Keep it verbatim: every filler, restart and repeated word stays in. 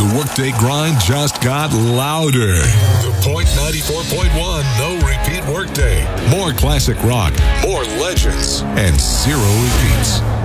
The Workday Grind just got louder. The Point ninety-four point one No Repeat Workday. More classic rock, more legends, and zero repeats.